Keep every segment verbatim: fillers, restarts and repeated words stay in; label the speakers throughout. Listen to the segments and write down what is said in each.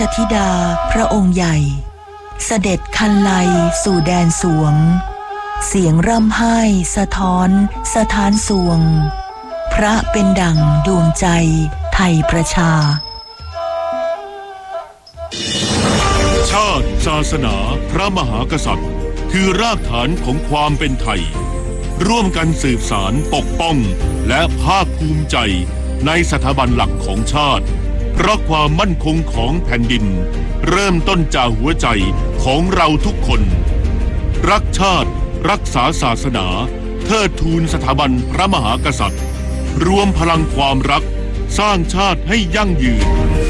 Speaker 1: ธิดาพระองค์ใหญ่เสด็จคันไลสู่แดนสวงเสียงร่ำไห้สะท้อนสถานสวงพระเป็นดั่งดวงใจไทยประชา
Speaker 2: ชาติศาสนาพระมหากษัตริย์คือรากฐานของความเป็นไทยร่วมกันสืบสานปกป้องและภาคภูมิใจในสถาบันหลักของชาติเพราะความมั่นคงของแผ่นดินเริ่มต้นจากหัวใจของเราทุกคนรักชาติรักษาศาสนาเทิดทูนสถาบันพระมหากษัตริย์รวมพลังความรักสร้างชาติให้ยั่งยืน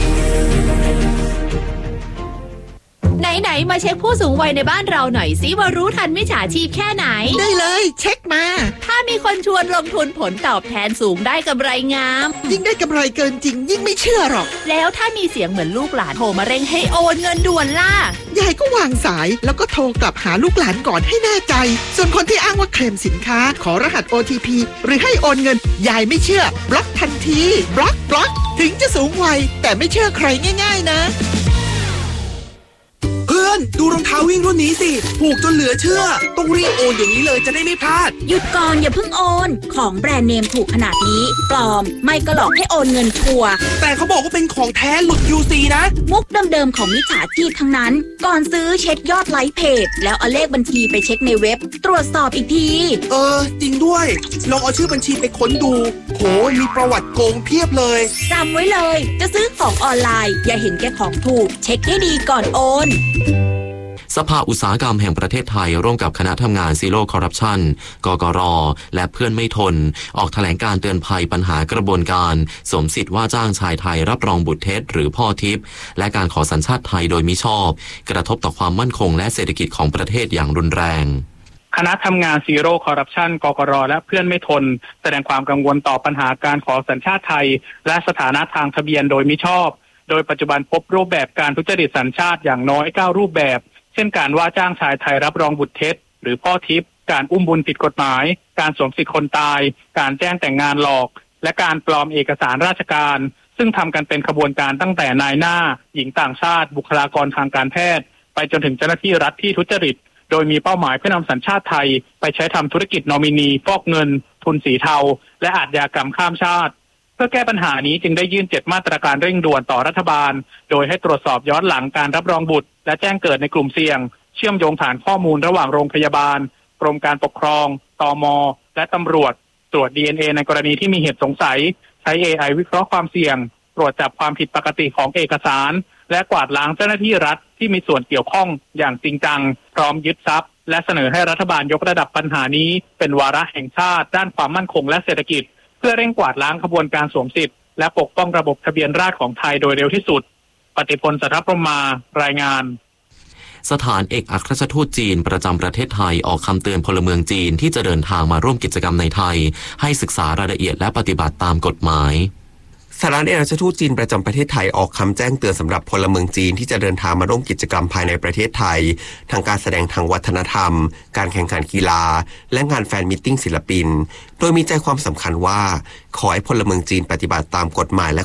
Speaker 3: ไหนๆมาเช็คผู้สูงวัยในบ้านเราหน่อยสิว่ารู้ทันมิจฉาชีพแค่ไหน
Speaker 4: ได้เลยเช็คมา
Speaker 3: ถ้ามีคนชวนลงทุนผลตอบแทนสูงได้กำไรงาม
Speaker 4: ยิ่งได้กำไรเกินจริงยิ่งไม่เชื่อหรอก
Speaker 3: แล้วถ้ามีเสียงเหมือนลูกหลานโทรมาเร่งให้โอนเงินด่วนล่ะ
Speaker 4: ยายก็วางสายแล้วก็โทรกลับหาลูกหลานก่อนให้แน่ใจส่วนคนที่อ้างว่าเคลมสินค้าขอรหัส โอ ที พี หรือให้โอนเงินยายไม่เชื่อบล็อกทันทีบล็อกบล็อกถึงจะสูงวัยแต่ไม่เชื่อใครง่ายๆนะ
Speaker 5: เพื่อนดูรองเท้าวิ่งรุ่นนี้สิถูกจนเหลือเชื่อต้องรีบโอนอย่างนี้เลยจะได้ไม่พลาด
Speaker 6: หยุดก่อนอย่าเพิ่งโอนของแบรนด์เนมถูกขนาดนี้ปลอมไม่ก็หลอกให้โอนเงินชัวร์
Speaker 5: แต่เขาบอกว่าเป็นของแท้หลุด ยู ซี นะ
Speaker 6: มุกเดิมๆของมิจฉาชีพทั้งนั้นก่อนซื้อเช็คยอดไลค์เพจแล้วเอาเลขบัญชีไปเช็คในเว็บตรวจสอบอีกที
Speaker 5: เออจริงด้วยลองเอาชื่อบัญชีไปค้นดูโหมีประวัติโกงเพียบเลย
Speaker 6: จำไว้เลยจะซื้อของออนไลน์อย่าเห็นแก่ของถูกเช็คให้ดีก่อนโอน
Speaker 7: สภาอุตสาหกรรมแห่งประเทศไทยร่วมกับคณะทำงานซีโร่คอร์รัปชันกกร.และเพื่อนไม่ทนออกแถลงการเตือนภัยปัญหากระบวนการสวมสิทธิ์ว่าจ้างชายไทยรับรองบุตรเท็จหรือพ่อทิพย์และการขอสัญชาติไทยโดยมิชอบกระทบต่อความมั่นคงและเศรษฐกิจของประเทศอย่างรุนแรง
Speaker 8: คณะทำงานซีโร่คอร์รัปชันกกร.และเพื่อนไม่ทนแสดงความกังวลต่อปัญหาการขอสัญชาติไทยและสถานะทางทะเบียนโดยมิชอบโดยปัจจุบันพบรูปแบบการทุจริตสัญชาติอย่างน้อยเก้ารูปแบบเช่นการว่าจ้างชายไทยรับรองบุตรเท็จหรือพ่อทิพย์การอุ้มบุญผิดกฎหมายการสวมสิทธิคนตายการแจ้งแต่งงานหลอกและการปลอมเอกสารราชการซึ่งทำกันเป็นขบวนการตั้งแต่นายหน้าหญิงต่างชาติบุคลากรทางการแพทย์ไปจนถึงเจ้าหน้าที่รัฐที่ทุจริตโดยมีเป้าหมายเพื่อนำสัญชาติไทยไปใช้ทำธุรกิจนอมินีฟอกเงินทุนสีเทาและอาชญากรรมข้ามชาติเพื่อแก้ปัญหานี้จึงได้ยื่นเจ็ดมาตรการเร่งด่วนต่อรัฐบาลโดยให้ตรวจสอบย้อนหลังการรับรองบุตรและแจ้งเกิดในกลุ่มเสี่ยงเชื่อมโยงฐานข้อมูลระหว่างโรงพยาบาลกรมการปกครองตม.และตำรวจตรวจ ดี เอ็น เอ ในกรณีที่มีเหตุสงสัยใช้ เอ ไอ วิเคราะห์ความเสี่ยงตรวจจับความผิดปกติของเอกสารและกวาดล้างเจ้าหน้าที่รัฐที่มีส่วนเกี่ยวข้องอย่างจริงจังพร้อมยึดทรัพย์และเสนอให้รัฐบาลยกระดับปัญหานี้เป็นวาระแห่งชาติด้านความมั่นคงและเศรษฐกิจเพื่อเร่งกวาดล้างขบวนการสวมสิทธิ์และปกป้องระบบทะเบียนราษฎร์ของไทยโดยเร็วที่สุดปฏิพล สัทธพรหมารายงาน
Speaker 7: สถานเอกอัครราชทูตจีนประจำประเทศไทยออกคำเตือนพลเมืองจีนที่จะเดินทางมาร่วมกิจกรรมในไทยให้ศึกษารายละเอียดและปฏิบัติตามกฎหมาย
Speaker 9: สถานเอกอัครราชทูตจีนประจำประเทศไทยออกคำแจ้งเตือนสำหรับพลเมืองจีนที่จะเดินทางมาร่วมกิจกรรมภายในประเทศไทยทางการแสดงทางวัฒนธรรมการแข่งขันกีฬาและงานแฟนมิตติ้งศิลปินโดยมีใจความสำคัญว่าขอให้พลเมืองจีนปฏิบัติตามกฎหมายและ